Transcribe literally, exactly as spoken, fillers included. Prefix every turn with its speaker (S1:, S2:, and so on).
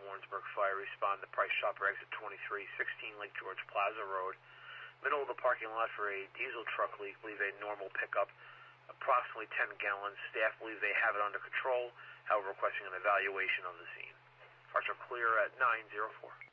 S1: Warrensburg Fire. Respond to Price Chopper exit twenty-three sixteen Lake George Plaza Road. Middle of the parking lot for a diesel truck leak. Believe a normal pickup, approximately ten gallons. Staff believe they have it under control, however requesting an evaluation of the scene. Parts are clear at nine oh four.